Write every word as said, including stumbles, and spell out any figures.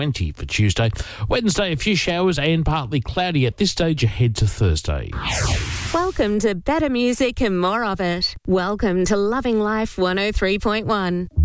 twenty for Tuesday. Wednesday, a few showers and partly cloudy at this stage ahead to Thursday. Welcome to better music and more of it. Welcome to Loving Life one oh three point one.